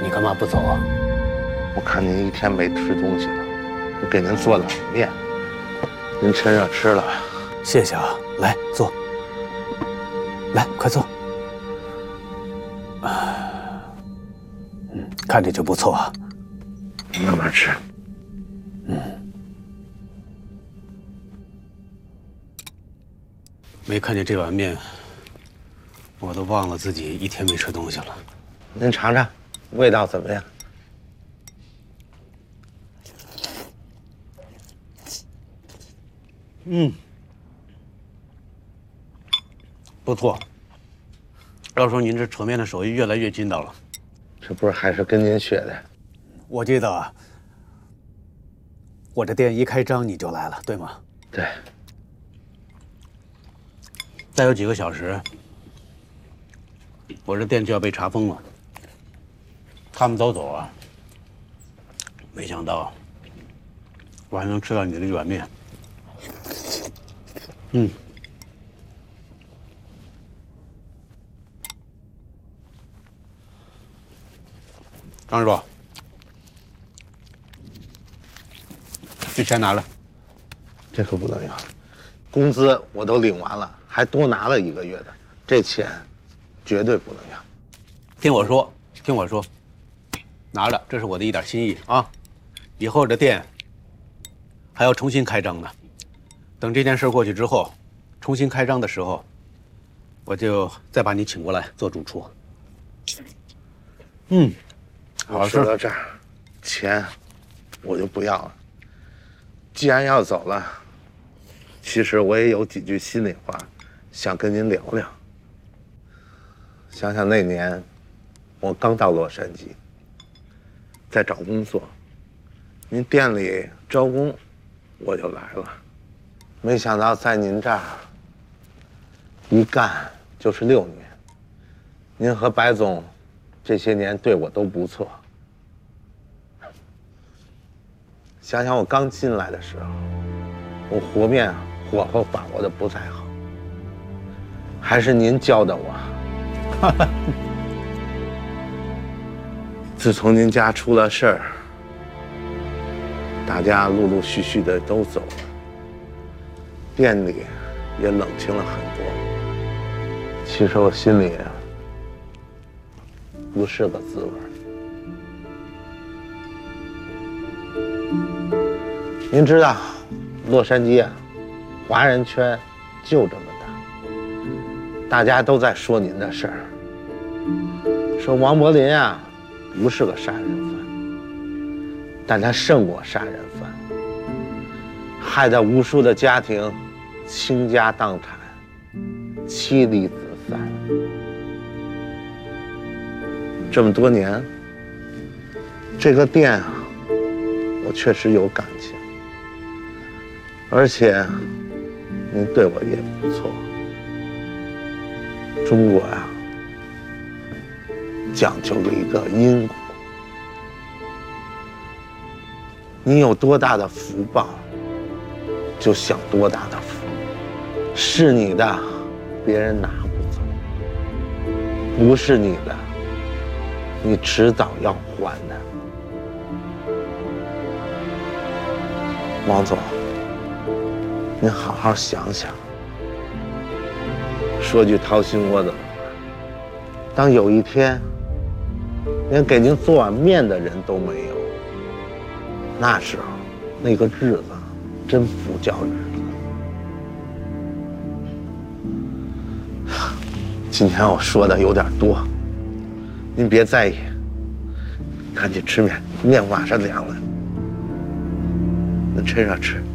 你干嘛不走啊？ 我看您一天没吃东西了，我给您做了面，您趁热吃了吧。 谢谢啊，来坐。来，快坐。看着就不错啊。 慢慢吃。 没看见这碗面，我都忘了自己一天没吃东西了。 您尝尝，味道怎么样？ 不错。要说您这扯面的手艺越来越筋道了。 这不是还是跟您学的？ 我记得啊，我这店一开张你就来了，对吗？ 对。 再有几个小时，我这店就要被查封了。他们都走啊，没想到我还能吃到你的这碗面。张师傅，这钱拿了。 这可不能要，工资我都领完了，还多拿了1个月的，这钱绝对不能要。 听我说，听我说，拿着，这是我的一点心意啊。以后这店还要重新开张呢。等这件事过去之后，重新开张的时候，我就再把你请过来做主厨。好说到这儿，钱我就不要了。既然要走了，其实我也有几句心里话想跟您聊聊。想想那年我刚到洛杉矶，在找工作，您店里招工，我就来了。没想到在您这儿一干就是6年，您和白总这些年对我都不错。想想我刚进来的时候，我和面火候把握的不太好，还是您教的我。自从您家出了事儿，大家陆陆续续的都走了，店里也冷清了很多。其实我心里不是个滋味。您知道，洛杉矶啊，华人圈就这么大，大家都在说您的事儿，说王柏林啊不是个杀人犯，但他胜过杀人犯，害得无数的家庭倾家荡产，妻离子散。这么多年，这个店啊，我确实有感情，而且您对我也不错。中国呀，讲究了一个因果，你有多大的福报，就享多大的福。是你的，别人拿不走；不是你的，你迟早要还的。王总，您好好想想。说句掏心窝子的话，当有一天连给您做碗面的人都没有，那时候那个日子真不叫日子。今天我说的有点多，您别在意，赶紧吃面，面马上凉了，您趁热吃。